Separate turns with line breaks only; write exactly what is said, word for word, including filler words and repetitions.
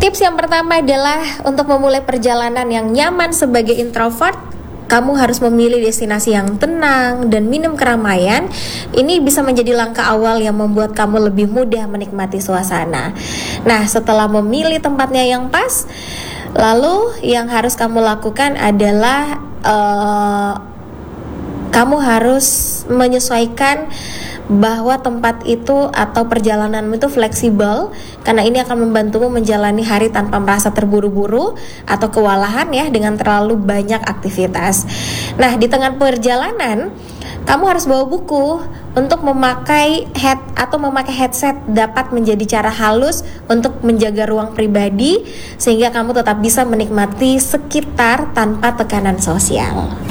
Tips yang pertama adalah untuk memulai perjalanan yang nyaman sebagai introvert, kamu harus memilih destinasi yang tenang dan minim keramaian. Ini bisa menjadi langkah awal yang membuat kamu lebih mudah menikmati suasana. Nah, setelah memilih tempatnya yang pas, lalu yang harus kamu lakukan adalah uh, kamu harus menyesuaikan bahwa tempat itu atau perjalananmu itu fleksibel, karena ini akan membantumu menjalani hari tanpa merasa terburu-buru atau kewalahan ya dengan terlalu banyak aktivitas. Nah, di tengah perjalanan kamu harus bawa buku. Untuk memakai head atau memakai headset dapat menjadi cara halus untuk menjaga ruang pribadi sehingga kamu tetap bisa menikmati sekitar tanpa tekanan sosial.